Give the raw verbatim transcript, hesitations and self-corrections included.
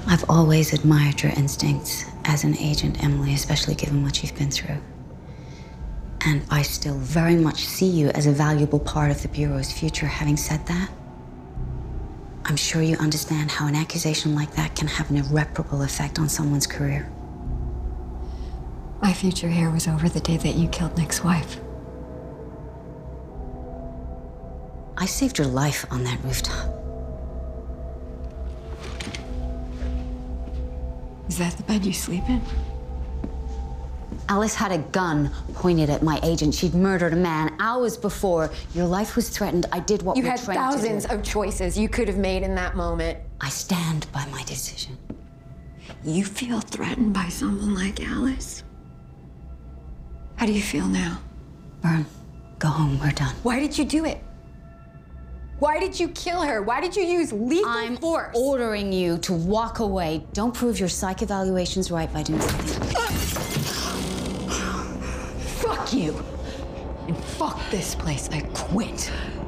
I've always admired your instincts as an agent, Emily, especially given what you've been through. And I still very much see you as a valuable part of the Bureau's future. Having said that, I'm sure you understand how an accusation like that can have an irreparable effect on someone's career. My future here was over the day that you killed Nick's wife. I saved your life on that rooftop. Is that the bed you sleep in? Alice had a gun pointed at my agent. She'd murdered a man hours before. Your life was threatened. I did what You we're had trained to do. thousands of choices you could have made in that moment. I stand by my decision. You feel threatened by someone like Alice? How do you feel now? Byrne, go home. We're done. Why did you do it? Why did you kill her? Why did you use lethal I'm force? ordering you to walk away. Don't prove your psych evaluation's right by doing something. Fuck you. And fuck this place. I quit.